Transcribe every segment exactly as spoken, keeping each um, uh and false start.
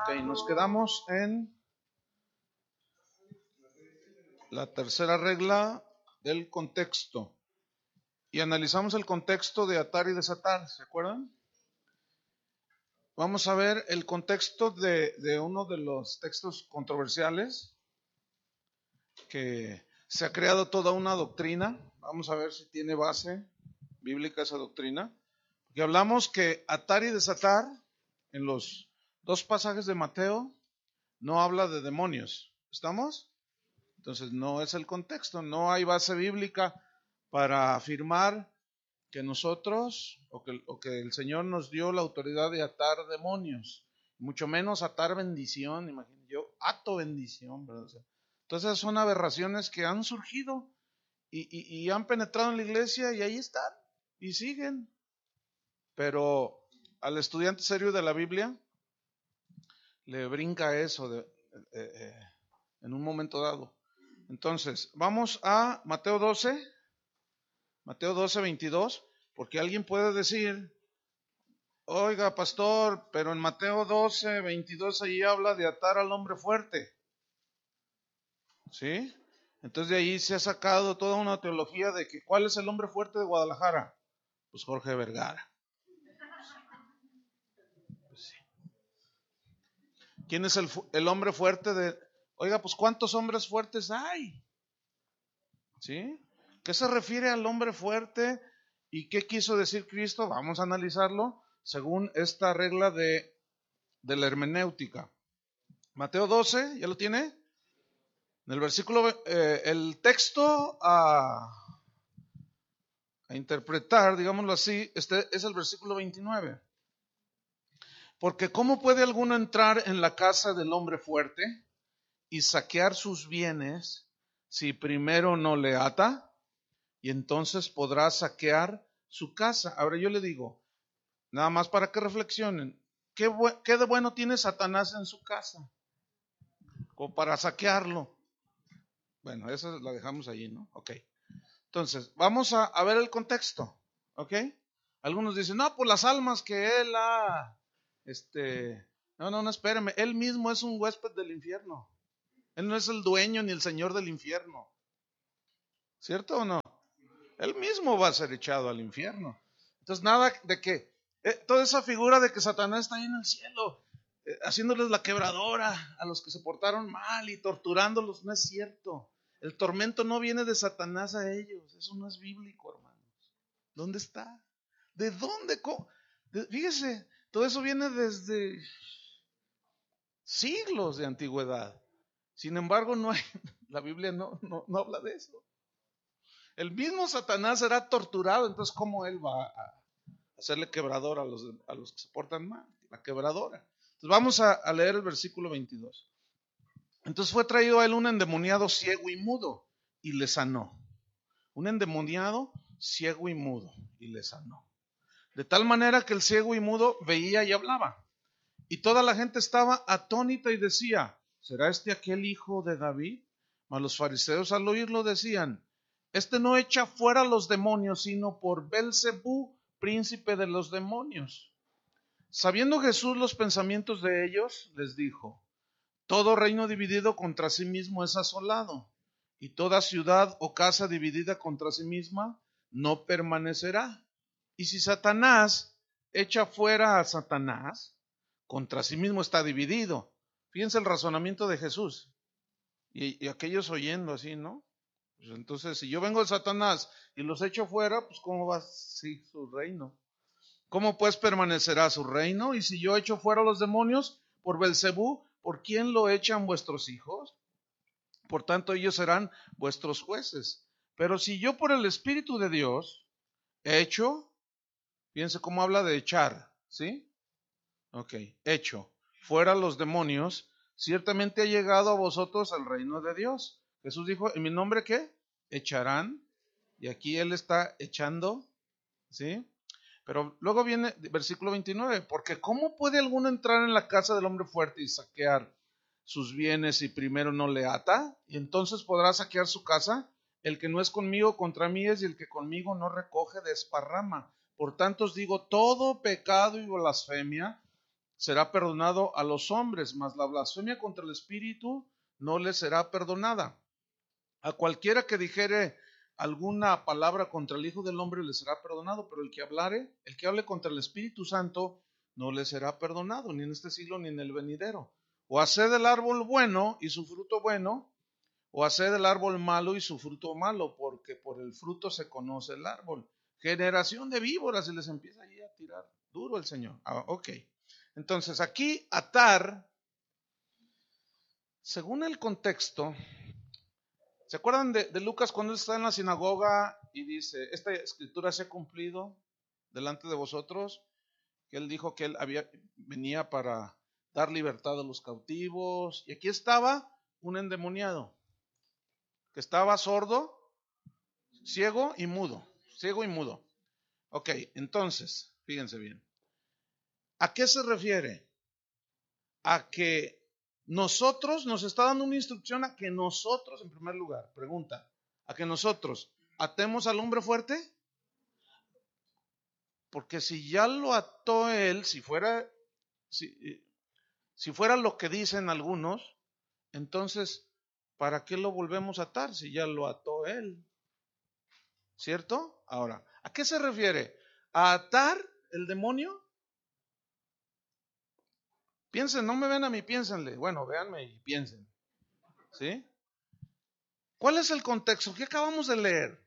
Ok, nos quedamos en la tercera regla del contexto. Y analizamos el contexto de atar y desatar, ¿se acuerdan? Vamos a ver el contexto de, de uno de los textos controversiales, que se ha creado toda una doctrina. Vamos a ver si tiene base bíblica esa doctrina. Y hablamos que atar y desatar en los dos pasajes de Mateo no habla de demonios. ¿Estamos? Entonces no es el contexto, no hay base bíblica para afirmar que nosotros o que, o que el Señor nos dio la autoridad de atar demonios, mucho menos atar bendición. Imagínate, yo ato bendición, ¿verdad? O sea, entonces son aberraciones que han surgido y, y, y han penetrado en la iglesia y ahí están y siguen. Pero al estudiante serio de la Biblia le brinca eso de, eh, eh, en un momento dado. Entonces, vamos a Mateo doce, Mateo doce, veintidós, porque alguien puede decir, oiga, pastor, pero en Mateo doce, veintidós ahí habla de atar al hombre fuerte. ¿Sí? Entonces de ahí se ha sacado toda una teología de que ¿cuál es el hombre fuerte de Guadalajara? Pues Jorge Vergara. Pues sí. ¿Quién es el, el hombre fuerte de... Oiga, pues ¿cuántos hombres fuertes hay? ¿Sí? ¿Qué se refiere al hombre fuerte y qué quiso decir Cristo? Vamos a analizarlo según esta regla de, de la hermenéutica. Mateo doce, ¿ya lo tiene? En el versículo, eh, el texto a, a interpretar, digámoslo así, este es el versículo veintinueve. Porque ¿cómo puede alguno entrar en la casa del hombre fuerte y saquear sus bienes si primero no le ata? Y entonces podrá saquear su casa. Ahora yo le digo, nada más para que reflexionen, ¿qué, bu- qué de bueno tiene Satanás en su casa? Como para saquearlo. Bueno, eso la dejamos allí, ¿no? Ok. Entonces, vamos a, a ver el contexto, ¿ok? Algunos dicen, no, pues las almas que él ha, este, no, no, no, espérame, él mismo es un huésped del infierno. Él no es el dueño ni el señor del infierno. ¿Cierto o no? Él mismo va a ser echado al infierno. Entonces, nada de que, eh, toda esa figura de que Satanás está ahí en el cielo, eh, haciéndoles la quebradora a los que se portaron mal y torturándolos, no es cierto. El tormento no viene de Satanás a ellos, eso no es bíblico, hermanos. ¿Dónde está? ¿De dónde? De, fíjese, todo eso viene desde siglos de antigüedad. Sin embargo, no hay, la Biblia no, no, no habla de eso. El mismo Satanás será torturado, entonces ¿cómo él va a hacerle quebradora a los, a los que se portan mal? La quebradora. Entonces vamos a, a leer el versículo veintidós. Entonces fue traído a él un endemoniado ciego y mudo y le sanó. Un endemoniado ciego y mudo y le sanó. De tal manera que el ciego y mudo veía y hablaba. Y toda la gente estaba atónita y decía, ¿será este aquel hijo de David? Mas los fariseos al oírlo decían, este no echa fuera los demonios, sino por Belzebú, príncipe de los demonios. Sabiendo Jesús los pensamientos de ellos, les dijo, todo reino dividido contra sí mismo es asolado, y toda ciudad o casa dividida contra sí misma no permanecerá. Y si Satanás echa fuera a Satanás, contra sí mismo está dividido. Fíjense el razonamiento de Jesús. Y, y aquellos oyendo así, ¿no? Pues entonces, si yo vengo de Satanás y los echo fuera, pues ¿cómo va sí, su reino? ¿Cómo pues permanecerá su reino? Y si yo echo fuera a los demonios por Belzebú, ¿por quién lo echan vuestros hijos? Por tanto, ellos serán vuestros jueces. Pero si yo por el Espíritu de Dios echo, fíjense cómo habla de echar, ¿sí? Ok, echo fuera los demonios, ciertamente ha llegado a vosotros el reino de Dios. Jesús dijo, ¿en mi nombre qué? Echarán. Y aquí él está echando, ¿sí? Pero luego viene versículo veintinueve, porque ¿cómo puede alguno entrar en la casa del hombre fuerte y saquear sus bienes si primero no le ata? Y entonces podrá saquear su casa. El que no es conmigo contra mí es, y el que conmigo no recoge desparrama. Por tanto os digo, todo pecado y blasfemia será perdonado a los hombres, mas la blasfemia contra el Espíritu no le será perdonada. A cualquiera que dijere alguna palabra contra el Hijo del Hombre le será perdonado, pero el que hablare, el que hable contra el Espíritu Santo no le será perdonado, ni en este siglo ni en el venidero. O haced el árbol bueno y su fruto bueno, o haced el árbol malo y su fruto malo, porque por el fruto se conoce el árbol. Generación de víboras, y les empieza ahí a tirar duro el Señor. Ah, ok. Entonces aquí atar, según el contexto, ¿se acuerdan de, de Lucas cuando él está en la sinagoga y dice, esta escritura se ha cumplido delante de vosotros? Que él dijo que él había, venía para dar libertad a los cautivos. Y aquí estaba un endemoniado, que estaba sordo, ciego y mudo. Ciego y mudo. Ok, entonces, fíjense bien. ¿A qué se refiere? A que nosotros, nos está dando una instrucción a que nosotros, en primer lugar, pregunta, a que nosotros atemos al hombre fuerte. Porque si ya lo ató él, si fuera, si, si fuera lo que dicen algunos, entonces, ¿para qué lo volvemos a atar si ya lo ató él? ¿Cierto? Ahora, ¿a qué se refiere? ¿A atar el demonio? Piensen, no me ven a mí, piénsenle. Bueno, véanme y piensen. ¿Sí? ¿Cuál es el contexto? ¿Qué acabamos de leer?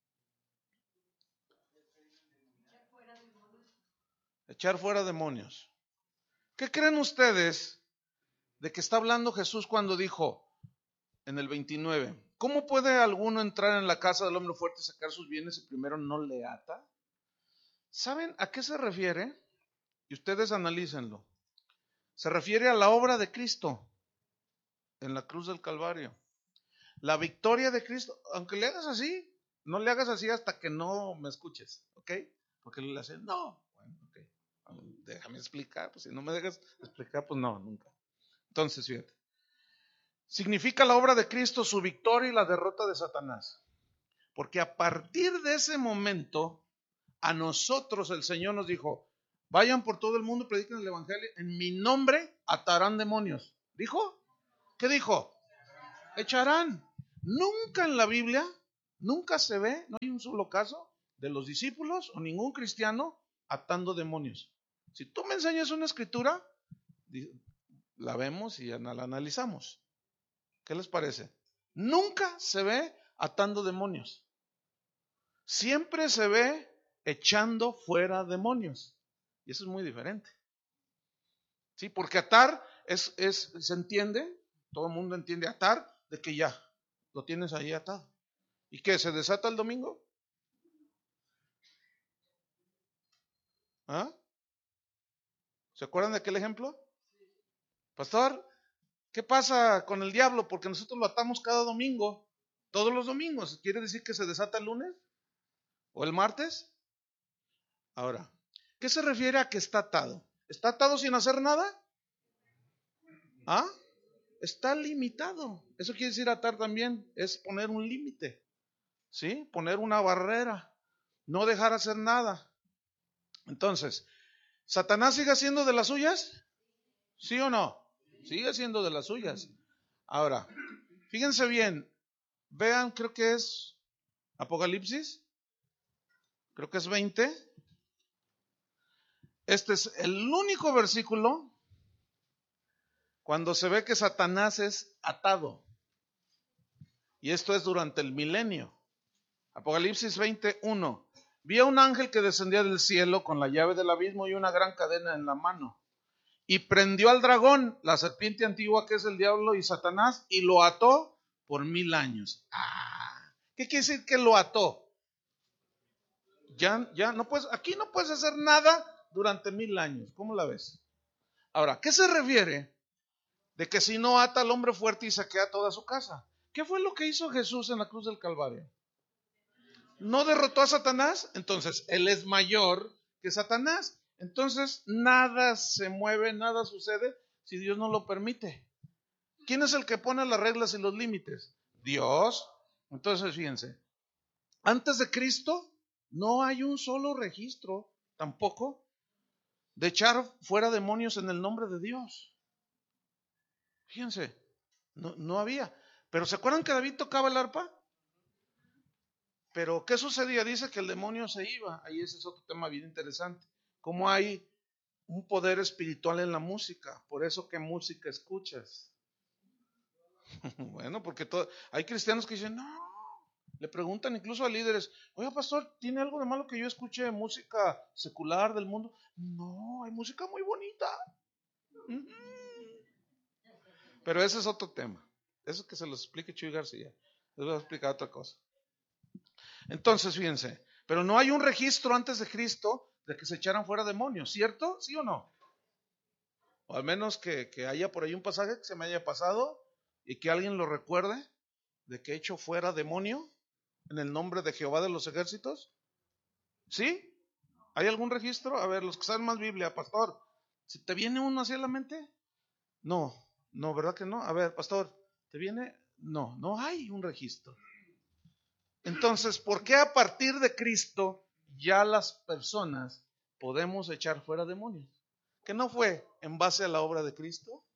Echar fuera demonios. ¿Qué creen ustedes de que está hablando Jesús cuando dijo en el veintinueve, ¿cómo puede alguno entrar en la casa del hombre fuerte y sacar sus bienes si primero no le ata? ¿Saben a qué se refiere? Y ustedes analícenlo. Se refiere a la obra de Cristo en la cruz del Calvario. La victoria de Cristo, aunque le hagas así, no le hagas así hasta que no me escuches, ¿ok? Porque le hacen, no, bueno, ok, déjame explicar, pues si no me dejas explicar, pues no, nunca. Entonces, fíjate, significa la obra de Cristo, su victoria y la derrota de Satanás. Porque a partir de ese momento, a nosotros el Señor nos dijo, vayan por todo el mundo, prediquen el evangelio, en mi nombre atarán demonios. ¿Dijo? ¿Qué dijo? Echarán. Nunca en la Biblia, nunca se ve, no hay un solo caso de los discípulos o ningún cristiano atando demonios. Si tú me enseñas una escritura, la vemos y la analizamos. ¿Qué les parece? Nunca se ve atando demonios. Siempre se ve echando fuera demonios. Y eso es muy diferente. ¿Sí? Porque atar es, es, se entiende, todo el mundo entiende atar, de que ya lo tienes ahí atado. ¿Y qué? ¿Se desata el domingo? ¿Ah? ¿Se acuerdan de aquel ejemplo? Pastor, ¿qué pasa con el diablo? Porque nosotros lo atamos cada domingo, todos los domingos. ¿Quiere decir que se desata el lunes? ¿O el martes? Ahora, ¿qué se refiere a que está atado? ¿Está atado sin hacer nada? ¿Ah? Está limitado. Eso quiere decir atar también, es poner un límite. ¿Sí? Poner una barrera. No dejar hacer nada. Entonces, ¿Satanás sigue siendo de las suyas? ¿Sí o no? Sigue siendo de las suyas. Ahora, fíjense bien. Vean, creo que es Apocalipsis. Creo que es veinte. Este es el único versículo cuando se ve que Satanás es atado. Y esto es durante el milenio. Apocalipsis veinte uno. Vi a un ángel que descendía del cielo con la llave del abismo y una gran cadena en la mano. Y prendió al dragón, la serpiente antigua que es el diablo y Satanás, y lo ató por mil años. Ah, ¿qué quiere decir que lo ató? Ya, ya no puedes, aquí no puedes hacer nada durante mil años. ¿Cómo la ves? Ahora, ¿qué se refiere de que si no ata al hombre fuerte y saquea toda su casa? ¿Qué fue lo que hizo Jesús en la cruz del Calvario? ¿No derrotó a Satanás? Entonces, él es mayor que Satanás. Entonces, nada se mueve, nada sucede si Dios no lo permite. ¿Quién es el que pone las reglas y los límites? Dios. Entonces, fíjense, antes de Cristo no hay un solo registro, tampoco, de echar fuera demonios en el nombre de Dios. Fíjense, no, no había. Pero ¿se acuerdan que David tocaba el arpa? Pero ¿qué sucedía? Dice que el demonio se iba. Ahí ese es otro tema bien interesante. Cómo hay un poder espiritual en la música. Por eso, ¿qué música escuchas? Bueno, porque todo, hay cristianos que dicen, no. Le preguntan incluso a líderes, oiga pastor, ¿tiene algo de malo que yo escuche música secular del mundo? No, hay música muy bonita. Pero ese es otro tema. Eso que se los explique Chuy García. Les voy a explicar otra cosa. Entonces, fíjense, pero no hay un registro antes de Cristo de que se echaran fuera demonios, ¿cierto? ¿Sí o no? O al menos que, que haya por ahí un pasaje que se me haya pasado y que alguien lo recuerde de que he hecho fuera demonio en el nombre de Jehová de los ejércitos. ¿Sí? ¿Hay algún registro? A ver, los que saben más Biblia, pastor, ¿se te viene uno así a la mente? No, no, ¿verdad que no? A ver, pastor, ¿te viene? No, no hay un registro. Entonces, ¿por qué a partir de Cristo ya las personas podemos echar fuera demonios? ¿Que no fue en base a la obra de Cristo?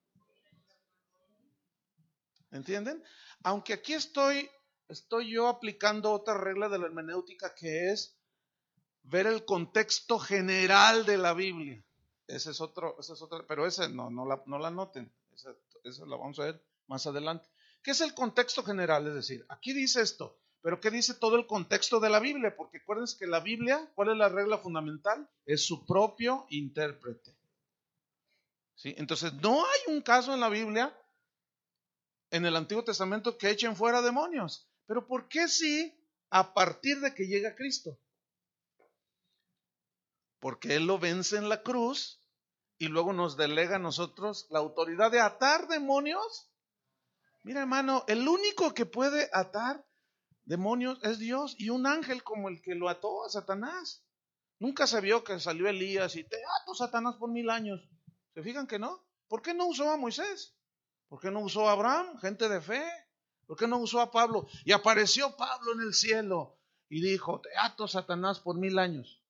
¿Entienden? Aunque aquí estoy, estoy yo aplicando otra regla de la hermenéutica, que es ver el contexto general de la Biblia. Ese es otro, ese es otro, pero ese no, no la, no la noten, esa, esa la vamos a ver más adelante. ¿Qué es el contexto general? Es decir, aquí dice esto, pero ¿qué dice todo el contexto de la Biblia? Porque acuérdense que la Biblia, ¿cuál es la regla fundamental? Es su propio intérprete. ¿Sí? Entonces, no hay un caso en la Biblia, en el Antiguo Testamento, que echen fuera demonios. Pero ¿por qué sí a partir de que llega Cristo? Porque Él lo vence en la cruz y luego nos delega a nosotros la autoridad de atar demonios. Mira, hermano, el único que puede atar demonios es Dios y un ángel como el que lo ató a Satanás. Nunca se vio que salió Elías y te ato Satanás por mil años. ¿Se fijan que no? ¿Por qué no usó a Moisés? ¿Por qué no usó a Abraham, gente de fe? ¿Por qué no usó a Pablo? Y apareció Pablo en el cielo y dijo, te ato Satanás por mil años.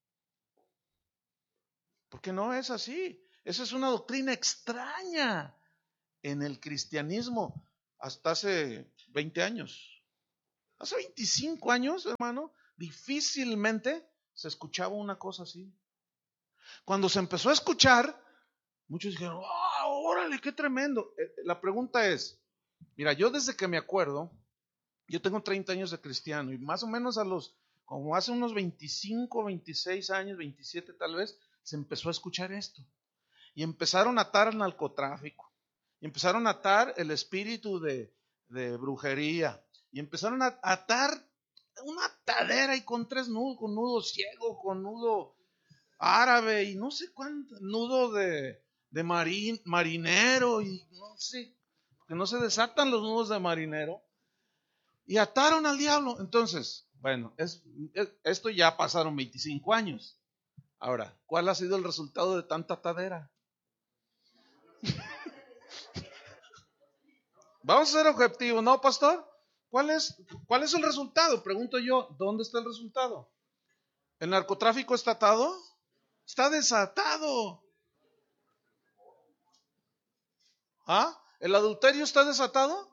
Porque no es así. Esa es una doctrina extraña en el cristianismo hasta hace veinte años. Hace veinticinco años, hermano, difícilmente se escuchaba una cosa así. Cuando se empezó a escuchar, muchos dijeron, ¡oh, órale, qué tremendo! La pregunta es, mira, yo desde que me acuerdo, yo tengo treinta años de cristiano y más o menos a los, como hace unos veinticinco, veintiséis años, veintisiete tal vez, se empezó a escuchar esto. Y empezaron a atar el narcotráfico. Y empezaron a atar el espíritu de, de brujería. Y empezaron a atar una atadera y con tres nudos, con nudo ciego, con nudo árabe y no sé cuánto, nudo de, de marin, marinero y no sé, porque no se desatan los nudos de marinero. Y ataron al diablo. Entonces, bueno, es, es, esto ya pasaron veinticinco años. Ahora, ¿cuál ha sido el resultado de tanta atadera? Vamos a ser objetivos, ¿no, pastor? ¿Cuál es, ¿Cuál es el resultado? Pregunto yo, ¿dónde está el resultado? ¿El narcotráfico está atado? Está desatado. ¿Ah? ¿El adulterio está desatado?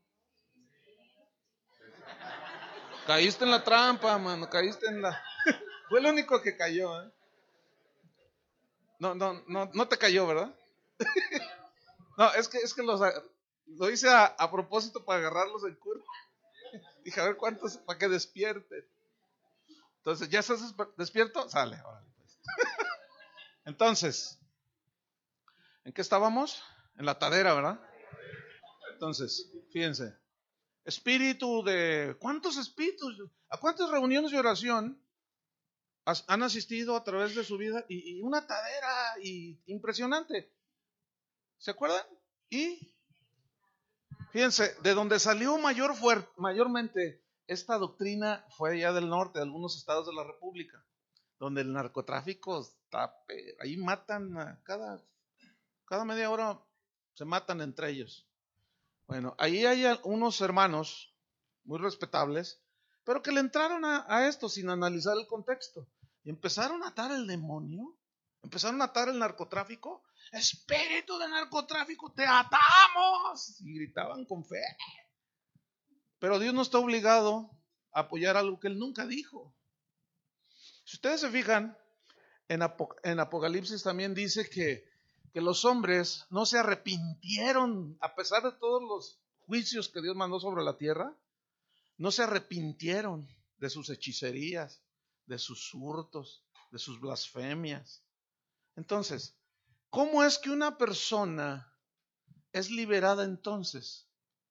Caíste en la trampa, mano, caíste en la... Fue el único que cayó, ¿eh? No, no, no, no te cayó, ¿verdad? No, es que, es que los, lo hice a, a propósito para agarrarlos en curva. Dije, a ver cuántos, para que despierten. Entonces, ¿ya estás despierto? Sale, órale, pues. Entonces, ¿en qué estábamos? En la tadera, ¿verdad? Entonces, fíjense. Espíritu de... ¿Cuántos espíritus? ¿A cuántas reuniones de oración han asistido a través de su vida? Y, y una tadera y impresionante. ¿Se acuerdan? Y fíjense, de donde salió mayor fuer- mayormente esta doctrina fue allá del norte, de algunos estados de la República, donde el narcotráfico está, ahí matan a cada, cada media hora, se matan entre ellos. Bueno, ahí hay unos hermanos muy respetables, pero que le entraron a, a esto sin analizar el contexto y empezaron a atar el demonio Empezaron a atar el narcotráfico. Espíritu de narcotráfico, te atamos. Y gritaban con fe. Pero Dios no está obligado a apoyar algo que Él nunca dijo. Si ustedes se fijan, en, Apo- en Apocalipsis también dice que, que los hombres no se arrepintieron, a pesar de todos los juicios que Dios mandó sobre la tierra, no se arrepintieron de sus hechicerías, de sus hurtos, de sus blasfemias. Entonces, ¿cómo es que una persona es liberada entonces?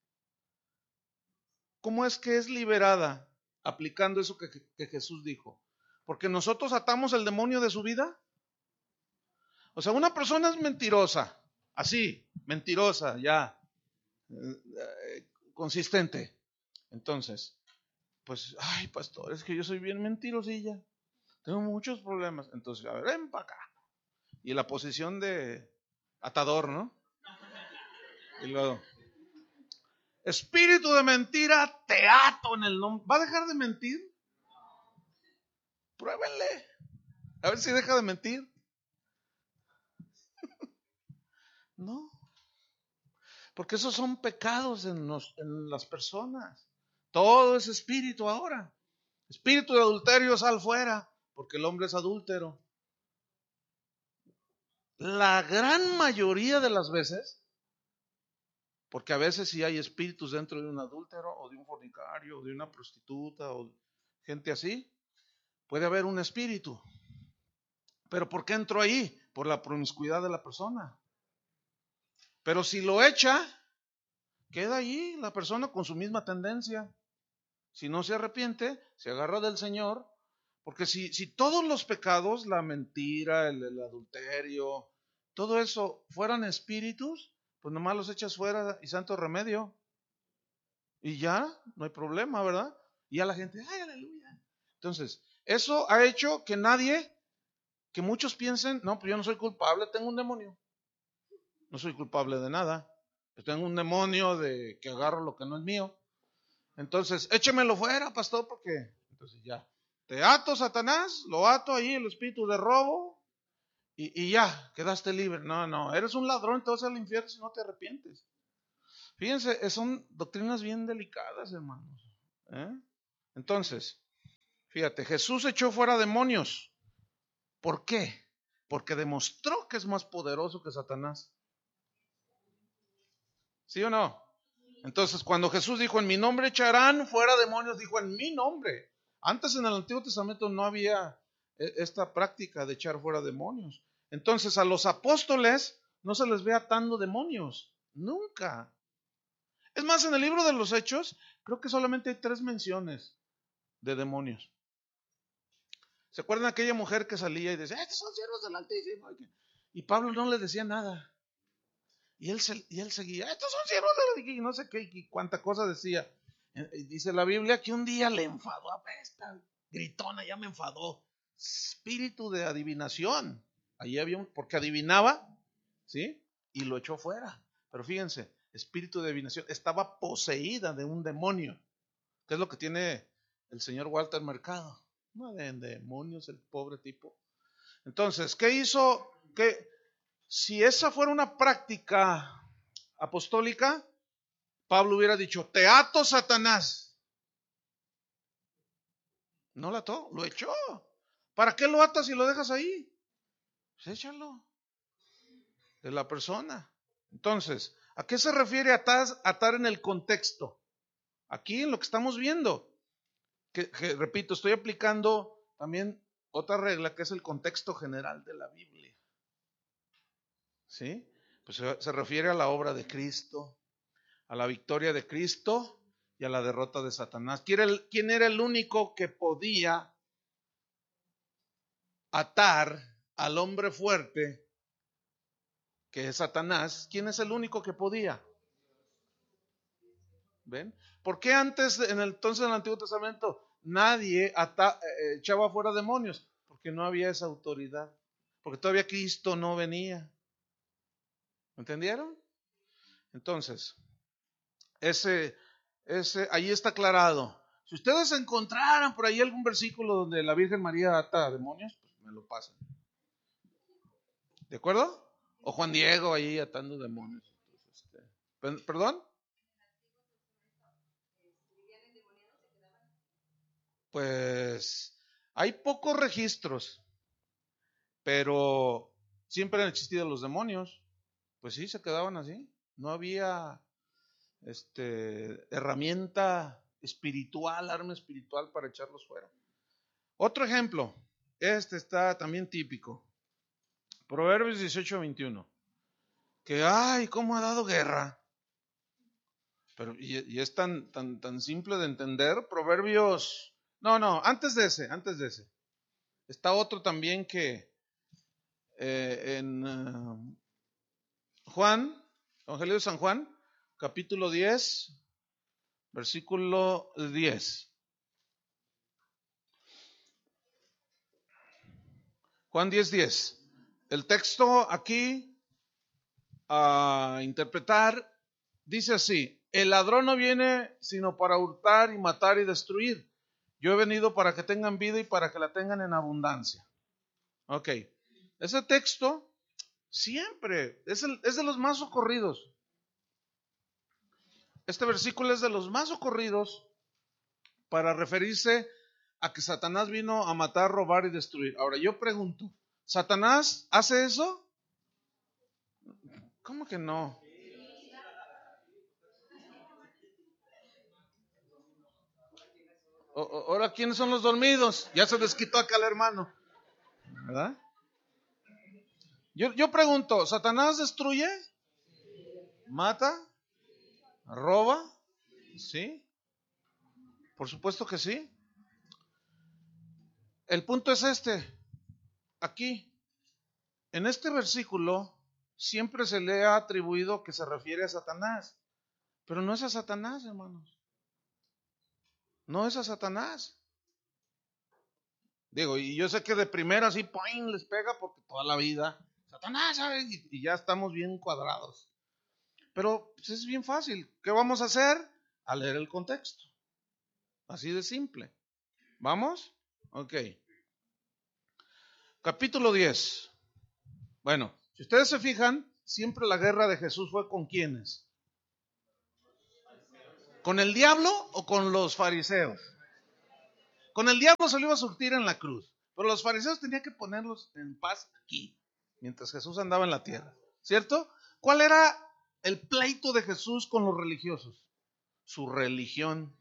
¿Cómo es que es liberada aplicando eso que, que Jesús dijo? ¿Porque nosotros atamos el demonio de su vida? O sea, una persona es mentirosa, así, mentirosa, ya, eh, consistente. Entonces, pues, ay, pastor, es que yo soy bien mentirosilla, tengo muchos problemas. Entonces, a ver, ven para acá. Y la posición de atador, ¿no? Y luego, espíritu de mentira, te ato en el nombre. ¿Va a dejar de mentir? Pruébenle. A ver si deja de mentir. No. Porque esos son pecados en, los, en las personas. Todo es espíritu ahora. Espíritu de adulterio, sal fuera. Porque el hombre es adúltero. La gran mayoría de las veces, porque a veces sí hay espíritus dentro de un adúltero o de un fornicario o de una prostituta o gente así, puede haber un espíritu. Pero ¿por qué entró ahí? Por la promiscuidad de la persona. Pero si lo echa, queda allí la persona con su misma tendencia. Si no se arrepiente, se agarra del Señor. Porque si, si todos los pecados, la mentira, el, el adulterio, todo eso fueran espíritus, pues nomás los echas fuera y santo remedio. Y ya, no hay problema, ¿verdad? Y ya la gente, ¡ay, aleluya! Entonces, eso ha hecho que nadie, que muchos piensen, no, pues yo no soy culpable, tengo un demonio. No soy culpable de nada. Pues tengo un demonio de que agarro lo que no es mío. Entonces, échemelo fuera, pastor, porque entonces ya. Te ato, Satanás, lo ato ahí, el espíritu de robo, y, y ya, quedaste libre. No, no, eres un ladrón, te vas al infierno si no te arrepientes. Fíjense, son doctrinas bien delicadas, hermanos. ¿Eh? Entonces, fíjate, Jesús echó fuera demonios. ¿Por qué? Porque demostró que es más poderoso que Satanás. ¿Sí o no? Entonces, cuando Jesús dijo, en mi nombre echarán fuera demonios, dijo, en mi nombre. Antes en el Antiguo Testamento no había esta práctica de echar fuera demonios. Entonces, a los apóstoles no se les ve atando demonios. Nunca. Es más, en el libro de los Hechos, creo que solamente hay tres menciones de demonios. ¿Se acuerdan de aquella mujer que salía y decía, estos son siervos del Altísimo? Y Pablo no le decía nada. Y él, se, y él seguía, estos son siervos del Altísimo, y no sé qué, y cuánta cosa decía. Y dice la Biblia que un día le enfadó a esta gritona, ya me enfadó. Espíritu de adivinación. Allí había un, porque adivinaba, ¿sí? Y lo echó fuera. Pero fíjense, espíritu de adivinación, estaba poseída de un demonio. ¿Qué es lo que tiene el señor Walter Mercado? No de demonios, el pobre tipo. Entonces, ¿qué hizo? ¿Qué? Si esa fuera una práctica apostólica, Pablo hubiera dicho, te ato, Satanás. No la ató, lo echó. ¿Para qué lo atas y lo dejas ahí? Pues échalo. De la persona. Entonces, ¿a qué se refiere atar, atar en el contexto? Aquí en lo que estamos viendo. Que, que, repito, estoy aplicando también otra regla que es el contexto general de la Biblia. ¿Sí? Pues se, se refiere a la obra de Cristo, a la victoria de Cristo y a la derrota de Satanás. ¿Quién era el único que podía atar al hombre fuerte, que es Satanás? ¿Quién es el único que podía? ¿Ven? ¿Por qué antes, en el, entonces en el Antiguo Testamento, nadie ata, eh, echaba fuera demonios? Porque no había esa autoridad. Porque todavía Cristo no venía. ¿Entendieron? Entonces, ese, ese, ahí está aclarado. Si ustedes encontraran por ahí algún versículo donde la Virgen María ata a demonios, pues me lo pasan. ¿De acuerdo? O Juan Diego ahí atando demonios. Este, ¿Perdón? Pues hay pocos registros, pero siempre han existido los demonios. Pues sí, se quedaban así. No había este, herramienta espiritual, arma espiritual para echarlos fuera. Otro ejemplo, este está también típico. Proverbios dieciocho veintiuno. Que, ay, cómo ha dado guerra. Pero, y, y es tan, tan, tan simple de entender. Proverbios, no, no, antes de ese, antes de ese. Está otro también que eh, en uh, Juan, Evangelio de San Juan, capítulo diez, versículo diez. Juan diez, diez. El texto aquí a interpretar dice así: el ladrón no viene sino para hurtar y matar y destruir. Yo he venido para que tengan vida y para que la tengan en abundancia. Ok, ese texto siempre es, el, es de los más ocurridos. Este versículo es de los más ocurridos para referirse a que Satanás vino a matar, robar y destruir. Ahora yo pregunto, ¿Satanás hace eso? ¿Cómo que no? O, o, ahora, ¿quiénes son los dormidos? Ya se les quitó acá al hermano, ¿verdad? Yo, yo pregunto, ¿Satanás destruye? ¿Mata? ¿Roba? ¿Sí? Por supuesto que sí. El punto es este. Aquí, en este versículo, siempre se le ha atribuido que se refiere a Satanás. Pero no es a Satanás, hermanos. No es a Satanás. Digo, y yo sé que de primera así, ¡poing!, les pega porque toda la vida, Satanás, ¿sabes? Y, y ya estamos bien cuadrados. Pero pues, es bien fácil. ¿Qué vamos a hacer? A leer el contexto. Así de simple. ¿Vamos? Ok. Capítulo diez. Bueno, si ustedes se fijan, siempre la guerra de Jesús fue con quiénes. ¿Con el diablo o con los fariseos? Con el diablo se lo iba a surtir en la cruz, pero los fariseos tenían que ponerlos en paz aquí, mientras Jesús andaba en la tierra, ¿cierto? ¿Cuál era el pleito de Jesús con los religiosos? Su religión.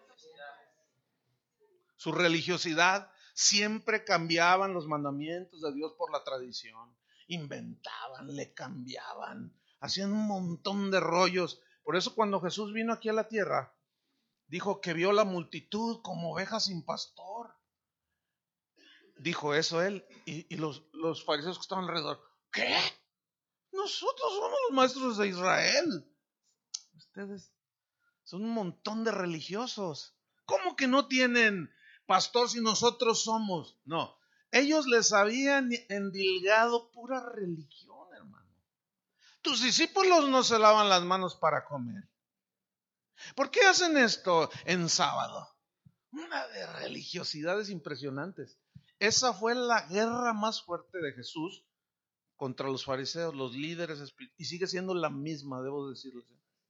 Su religiosidad. Siempre cambiaban los mandamientos de Dios por la tradición. Inventaban, le cambiaban, hacían un montón de rollos. Por eso cuando Jesús vino aquí a la tierra, dijo que vio la multitud como ovejas sin pastor. Dijo eso él. Y, y los, los fariseos que estaban alrededor, ¿qué? Nosotros somos los maestros de Israel. Ustedes son un montón de religiosos. ¿Cómo que no tienen pastor si nosotros somos? No, ellos les habían endilgado pura religión, hermano. Tus discípulos no se lavan las manos para comer. ¿Por qué hacen esto en sábado? Una de religiosidades impresionantes. Esa fue la guerra más fuerte de Jesús contra los fariseos, los líderes espirituales, y sigue siendo la misma, debo decirles.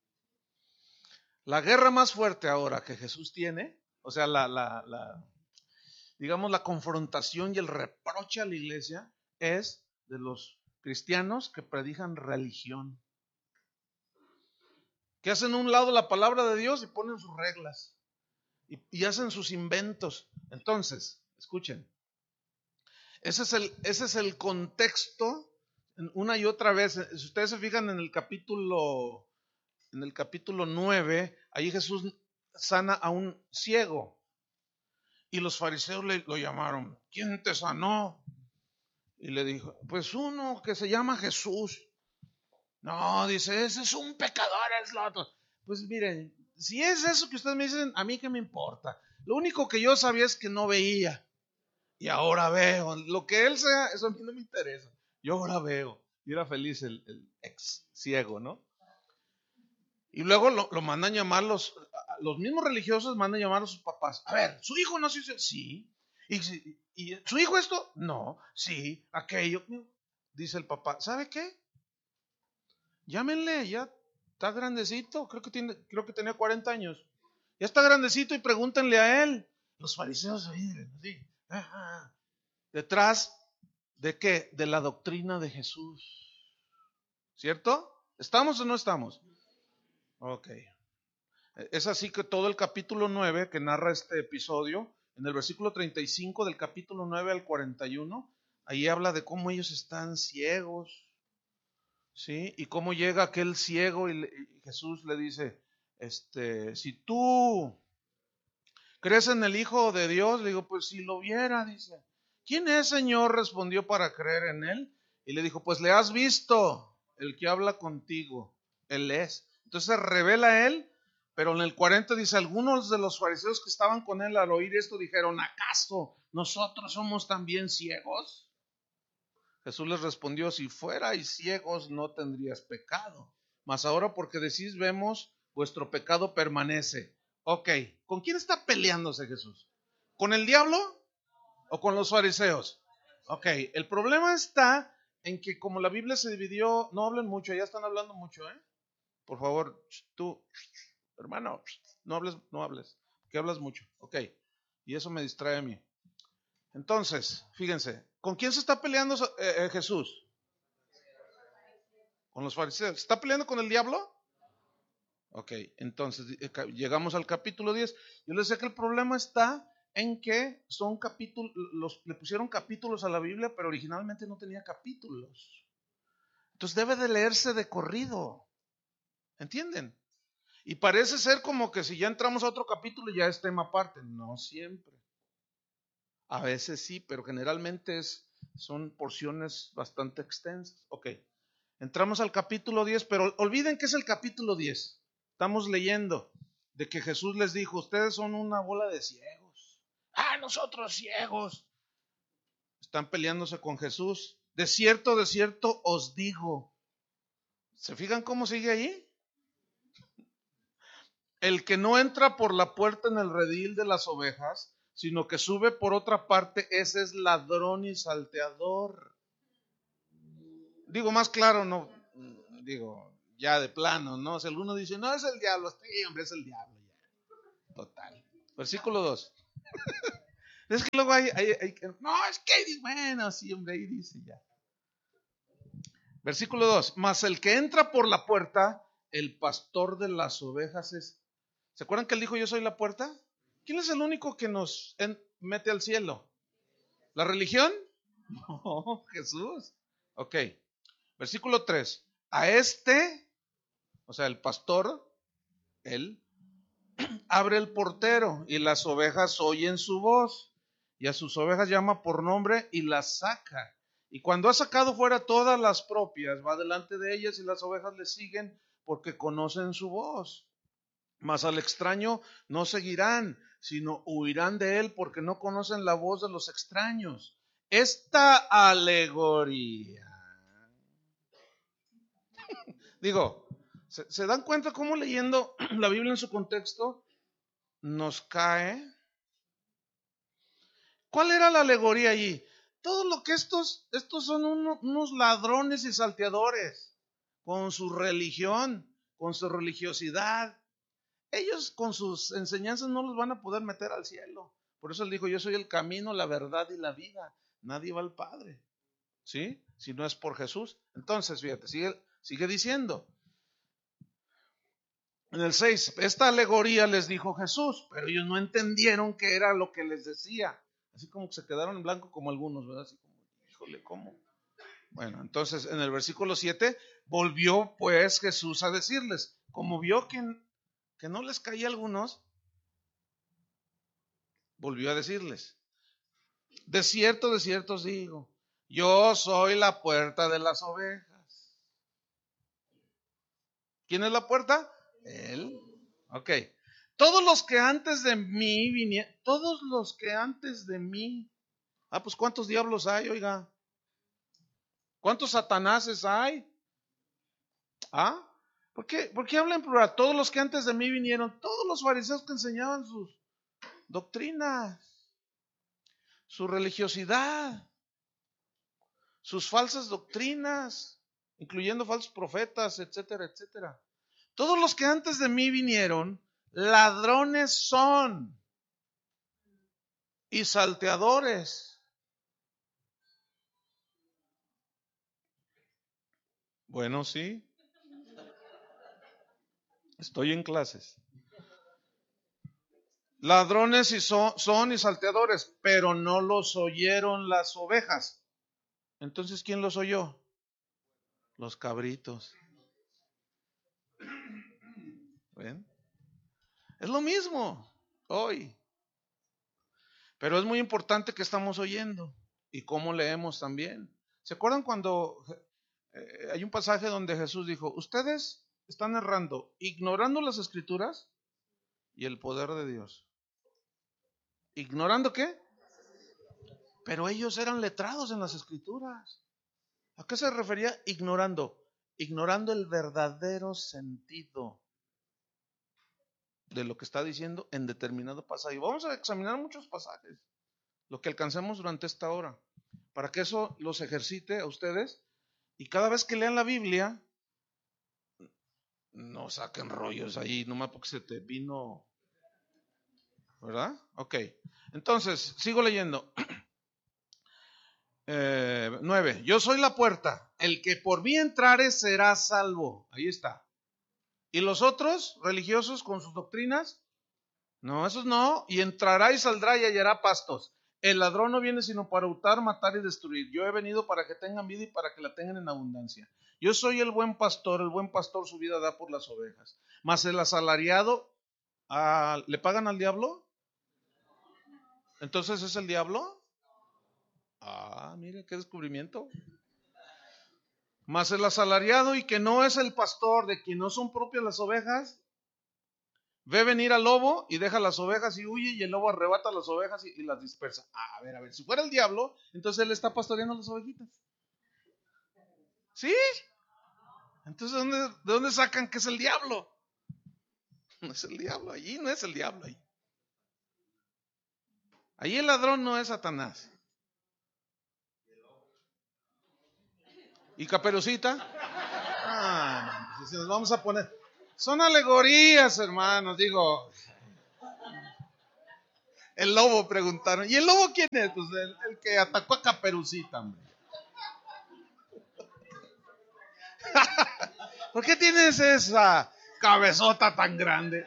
La guerra más fuerte ahora que Jesús tiene, o sea, la, la, la, digamos, la confrontación y el reproche a la iglesia es de los cristianos que predican religión, que hacen a un lado la palabra de Dios y ponen sus reglas y, y hacen sus inventos. Entonces, escuchen, ese es el, ese es el contexto una y otra vez. Si ustedes se fijan en el capítulo en el capítulo nueve, ahí Jesús sana a un ciego. Y los fariseos le, lo llamaron, ¿quién te sanó? Y le dijo, pues uno que se llama Jesús. No, dice, ese es un pecador, es lo otro. Pues miren, si es eso que ustedes me dicen, a mí qué me importa. Lo único que yo sabía es que no veía. Y ahora veo. Lo que él sea, eso a mí no me interesa. Yo ahora veo. Y era feliz el, el ex ciego, ¿no? Y luego lo, lo mandan llamar los, los mismos religiosos, mandan llamar a sus papás. A ver, ¿su hijo nació? Sí. ¿Y, y, y su hijo esto? No. Sí, aquello. dice el papá, ¿sabe qué? Llámenle, ya está grandecito, creo que, tiene, creo que tenía cuarenta años. Ya está grandecito y pregúntenle a él. Los fariseos ahí, así, ah, ah, detrás de qué? De la doctrina de Jesús. ¿Cierto? ¿Estamos o no estamos? Ok. Es así que todo el capítulo nueve que narra este episodio, en el versículo treinta y cinco del capítulo nueve al cuarenta y uno, ahí habla de cómo ellos están ciegos, ¿sí? Y cómo llega aquel ciego y, le, y Jesús le dice, este, si tú crees en el Hijo de Dios, le digo, pues si lo viera, dice, ¿quién es, Señor? Respondió para creer en él. Y le dijo, pues le has visto, el que habla contigo, él es. Entonces revela a él. Pero en el cuarenta dice, algunos de los fariseos que estaban con él al oír esto dijeron, ¿acaso nosotros somos también ciegos? Jesús les respondió, si fuerais ciegos no tendrías pecado, mas ahora porque decís vemos, vuestro pecado permanece. Ok, ¿con quién está peleándose Jesús? ¿Con el diablo o con los fariseos? Ok, el problema está en que como la Biblia se dividió, no hablen mucho, ya están hablando mucho, ¿eh? Por favor, tú... Hermano, no hables, no hables, que hablas mucho, ok, y eso me distrae a mí. Entonces, fíjense, ¿con quién se está peleando eh, eh, Jesús? Con los fariseos. ¿Está peleando con el diablo? Ok, entonces eh, llegamos al capítulo diez. Yo les decía que el problema está en que son capítulos, los, le pusieron capítulos a la Biblia, pero originalmente no tenía capítulos. Entonces debe de leerse de corrido, ¿entienden? Y parece ser como que si ya entramos a otro capítulo ya es tema aparte. No siempre. A veces sí, pero generalmente es, son porciones bastante extensas. Ok, entramos al capítulo diez, pero olviden que es el capítulo diez. Estamos leyendo de que Jesús les dijo, ustedes son una bola de ciegos. Ah, nosotros ciegos. Están peleándose con Jesús. De cierto, de cierto os digo. ¿Se fijan cómo sigue ahí? El que no entra por la puerta en el redil de las ovejas, sino que sube por otra parte, ese es ladrón y salteador. Digo, más claro, no, digo, ya de plano, ¿no? Si alguno dice, no, es el diablo, sí, hombre, es el diablo, ya. Total. Versículo dos. Es que luego hay, hay, hay no, es que, bueno, sí, hombre, ahí dice ya. Versículo dos. Mas el que entra por la puerta, el pastor de las ovejas es. ¿Se acuerdan que él dijo yo soy la puerta? ¿Quién es el único que nos en, mete al cielo? ¿La religión? No, Jesús. Ok. Versículo tres. A este, o sea, el pastor, él, abre el portero y las ovejas oyen su voz. Y a sus ovejas llama por nombre y las saca. Y cuando ha sacado fuera todas las propias, va delante de ellas y las ovejas le siguen porque conocen su voz. Mas al extraño no seguirán, sino huirán de él porque no conocen la voz de los extraños. Esta alegoría. Digo, ¿se, ¿se dan cuenta cómo leyendo la Biblia en su contexto nos cae? ¿Cuál era la alegoría allí? Todo lo que estos, estos son uno, unos ladrones y salteadores, con su religión, con su religiosidad. Ellos con sus enseñanzas no los van a poder meter al cielo. Por eso él dijo, yo soy el camino, la verdad y la vida. Nadie va al Padre, ¿sí? Si no es por Jesús. Entonces, fíjate, sigue, sigue diciendo. En el seis, esta alegoría les dijo Jesús, pero ellos no entendieron qué era lo que les decía. Así como que se quedaron en blanco como algunos, ¿verdad? Así como, híjole, ¿cómo? Bueno, entonces en el versículo siete, volvió pues Jesús a decirles, como vio que, que no les caía a algunos, volvió a decirles, de cierto, de cierto os digo, yo soy la puerta de las ovejas. ¿Quién es la puerta? Él. Ok. Todos los que antes de mí vinieron, todos los que antes de mí. Ah, pues ¿cuántos diablos hay, oiga? ¿Cuántos satanáses hay? ¿Ah? ¿Por qué, ¿Por qué hablan plural? Todos los que antes de mí vinieron, todos los fariseos que enseñaban sus doctrinas, su religiosidad, sus falsas doctrinas, incluyendo falsos profetas, etcétera, etcétera. Todos los que antes de mí vinieron, ladrones son y salteadores. Bueno, sí. Estoy en clases. Ladrones y son, son y salteadores, pero no los oyeron las ovejas. Entonces, ¿quién los oyó? Los cabritos. ¿Ven? Es lo mismo hoy. Pero es muy importante que estamos oyendo y cómo leemos también. ¿Se acuerdan cuando eh, hay un pasaje donde Jesús dijo, ustedes están errando, ignorando las escrituras y el poder de Dios? ¿Ignorando qué? Pero ellos eran letrados en las escrituras. ¿A qué se refería ignorando? Ignorando el verdadero sentido de lo que está diciendo en determinado pasaje. Vamos a examinar muchos pasajes, lo que alcancemos durante esta hora, para que eso los ejercite a ustedes y cada vez que lean la Biblia, no saquen rollos ahí, nomás porque se te vino, ¿verdad? Ok, entonces, sigo leyendo. Eh, nueve, yo soy la puerta, el que por mí entrare será salvo. Ahí está. ¿Y los otros religiosos con sus doctrinas? No, esos no. Y entrará y saldrá y hallará pastos. El ladrón no viene sino para hurtar, matar y destruir. Yo he venido para que tengan vida y para que la tengan en abundancia. Yo soy el buen pastor, el buen pastor su vida da por las ovejas. Mas el asalariado, ah, ¿le pagan al diablo? ¿Entonces es el diablo? Ah, mire qué descubrimiento. Mas el asalariado y que no es el pastor, de quien no son propias las ovejas, ve venir al lobo y deja las ovejas y huye, y el lobo arrebata las ovejas y, y las dispersa. Ah, a ver, a ver, si fuera el diablo, entonces él está pastoreando las ovejitas. ¿Sí? Entonces, ¿de dónde, de dónde sacan que es el diablo? No es el diablo, allí no es el diablo. Allí, allí el ladrón no es Satanás. ¿Y Caperucita? Ah, si nos vamos a poner... Son alegorías, hermanos, digo... El lobo, preguntaron. ¿Y el lobo quién es? Pues el, el que atacó a Caperucita, hombre. ¿Por qué tienes esa cabezota tan grande?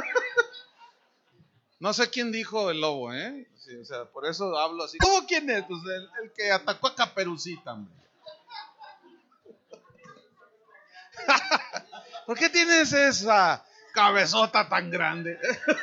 No sé quién dijo el lobo, ¿eh? Sí, o sea, por eso hablo así. ¿El lobo quién es? Pues el, el que atacó a Caperucita, hombre. ¿Por qué tienes esa cabezota tan grande?